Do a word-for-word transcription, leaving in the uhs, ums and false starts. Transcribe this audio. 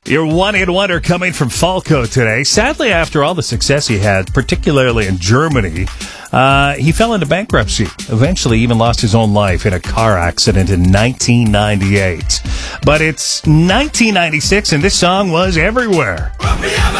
Your one-hit wonder coming from Falco today. Sadly, after all the success he had, particularly in Germany, uh, he fell into bankruptcy. Eventually, even lost his own life in a car accident in nineteen ninety-eight. But it's nineteen ninety-six, and this song was everywhere.